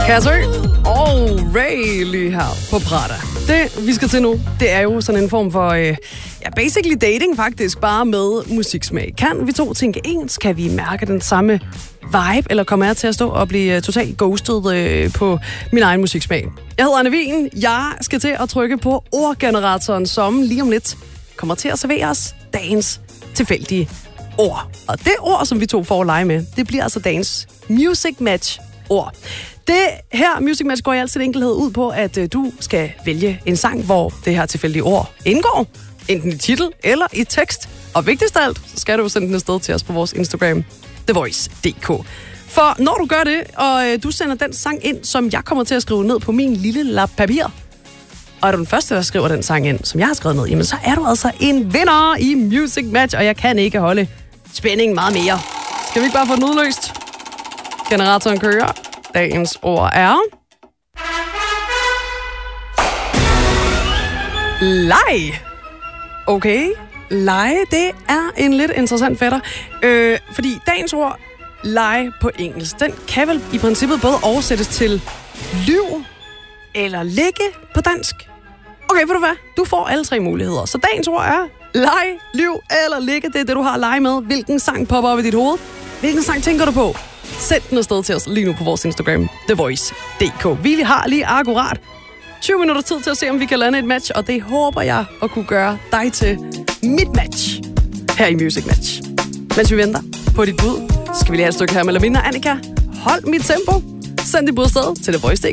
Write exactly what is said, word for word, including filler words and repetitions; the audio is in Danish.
Kasser og Ray lige her på Prada. Det, vi skal til nu, det er jo sådan en form for, øh, ja, basically dating faktisk, bare med musiksmag. Kan vi to tænke ens? Kan vi mærke den samme vibe, eller kommer jeg til at stå og blive uh, totalt ghostet øh, på min egen musiksmag? Jeg hedder Anne Wien. Jeg skal til at trykke på ordgeneratoren, som lige om lidt kommer til at servere os dagens tilfældige ord. Og det ord, som vi to får at lege med, det bliver altså dagens Music Match ord. Det her Music Match går i al sin enkelhed ud på, at uh, du skal vælge en sang, hvor det her tilfældige ord indgår, enten i titel eller i tekst. Og vigtigst af alt, så skal du sende den afsted til os på vores Instagram, the voice punktum d k. For når du gør det, og øh, du sender den sang ind, som jeg kommer til at skrive ned på min lille lap papir, og er du den første, der skriver den sang ind, som jeg har skrevet ned, jamen så er du altså en vinder i Music Match, og jeg kan ikke holde spændingen meget mere. Skal vi ikke bare få den udløst? Generatoren kører. Dagens ord er... Leg. Okay, lege, det er en lidt interessant fætter. Øh, fordi dagens ord, lege på engelsk, den kan vel i princippet både oversættes til lyv eller ligge på dansk. Okay, ved du hvad? Du får alle tre muligheder. Så dagens ord er lege, lyv eller ligge. Det er det, du har at lege med. Hvilken sang popper op i dit hoved? Hvilken sang tænker du på? Send den afsted til os lige nu på vores Instagram, the voice punktum d k. Vi har lige akkurat tyve minutter tid til at se, om vi kan lande et match, og det håber jeg at kunne gøre dig til mit match her i Music Match. Mens vi venter på dit bud, skal vi lige have et stykke her med Lamina og Annika. Hold mit tempo. Send dit bud afsted til the voice punktum d k.